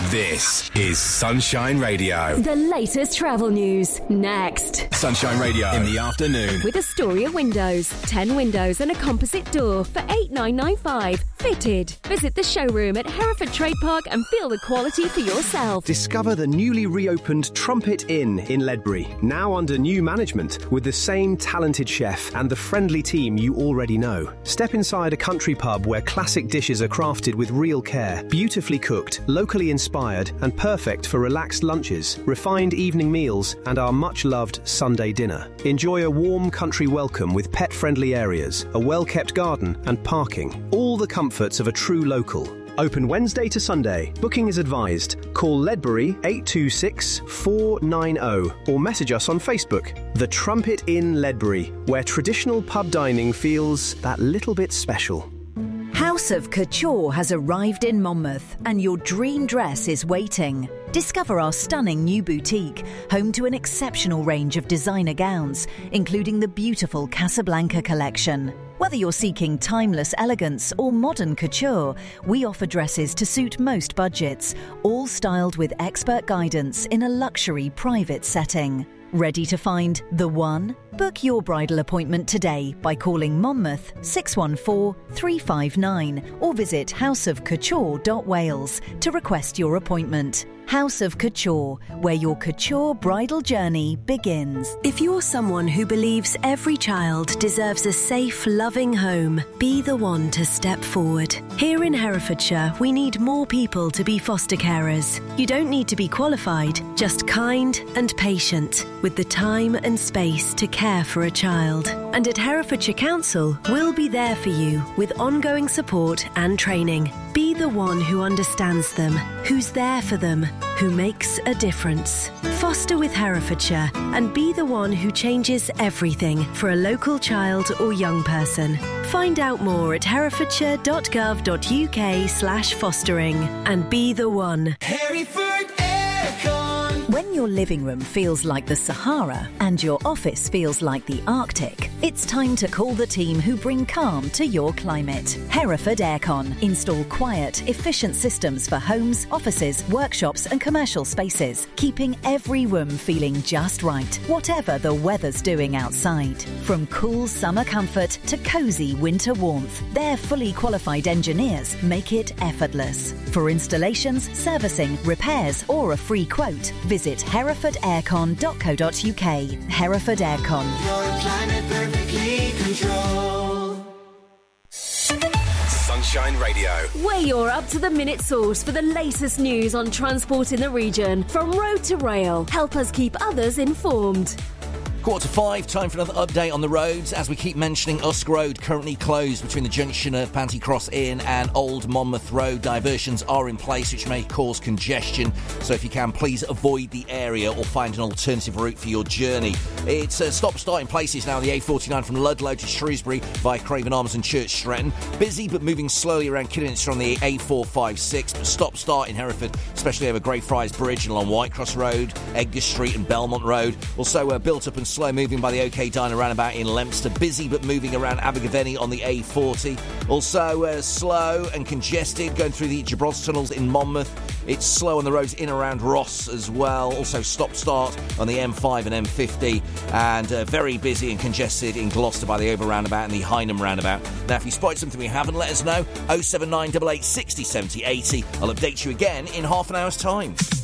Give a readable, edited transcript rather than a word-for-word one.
This is Sunshine Radio. The latest travel news, next. Sunshine Radio in the afternoon. With Astoria Windows. 10 windows and a composite door for $8,995. Fitted. Visit the showroom at Hereford Trade Park and feel the quality for yourself. Discover the newly reopened Trumpet Inn in Ledbury. Now under new management with the same talented chef and the friendly team you already know. Step inside a country pub where classic dishes are crafted with real care, beautifully cooked, locally inspired and perfect for relaxed lunches, refined evening meals and our much-loved Sunday dinner. Enjoy a warm country welcome with pet-friendly areas, a well-kept garden and parking. All the comforts of a true local. Open Wednesday to Sunday. Booking is advised. Call Ledbury 826 490 or message us on Facebook. The Trumpet Inn Ledbury, where traditional pub dining feels that little bit special. House of Couture has arrived in Monmouth and your dream dress is waiting. Discover our stunning new boutique, home to an exceptional range of designer gowns, including the beautiful Casablanca collection. Whether you're seeking timeless elegance or modern couture, we offer dresses to suit most budgets, all styled with expert guidance in a luxury private setting. Ready to find the one? Book your bridal appointment today by calling Monmouth 614 359 or visit houseofcouture.wales to request your appointment. House of Couture, where your couture bridal journey begins. If you're someone who believes every child deserves a safe, loving home, be the one to step forward. Here in Herefordshire, we need more people to be foster carers. You don't need to be qualified, just kind and patient, with the time and space to care for a child. And at Herefordshire Council, we'll be there for you with ongoing support and training. Be the one who understands them, who's there for them, who makes a difference. Foster with Herefordshire and be the one who changes everything for a local child or young person. Find out more at herefordshire.gov.uk/fostering and be the one. Hereford Aircon. When your living room feels like the Sahara and your office feels like the Arctic, it's time to call the team who bring calm to your climate. Hereford Aircon. Install quiet, efficient systems for homes, offices, workshops and commercial spaces, keeping every room feeling just right, whatever the weather's doing outside. From cool summer comfort to cosy winter warmth, their fully qualified engineers make it effortless. For installations, servicing, repairs or a free quote, visit herefordaircon.co.uk. Hereford Aircon. Your climate perfectly controlled. Sunshine Radio. We're your up-to-the-minute source for the latest news on transport in the region. From road to rail, help us keep others informed. 4:45, time for another update on the roads. As we keep mentioning, Usk Road currently closed between the junction of Panty Cross Inn and Old Monmouth Road. Diversions are in place, which may cause congestion. So if you can, please avoid the area or find an alternative route for your journey. It's stop-start in places now on the A49 from Ludlow to Shrewsbury via Craven Arms and Church Stretton. Busy but moving slowly around Kidderminster on the A456. But stop-start in Hereford, especially over Greyfriars Bridge and along Whitecross Road, Edgar Street and Belmont Road. Also built up and slow moving by the OK Diner roundabout in Leominster. Busy but moving around Abergavenny on the A40. Also slow and congested going through the Gibraltar tunnels in Monmouth. It's slow on the roads in and around Ross as well. Also stop-start on the M5 and M50. And very busy and congested in Gloucester by the Over roundabout and the Hynham roundabout. Now, if you spotted something we haven't, let us know. 07988 60 70 80. I'll update you again in half an hour's time.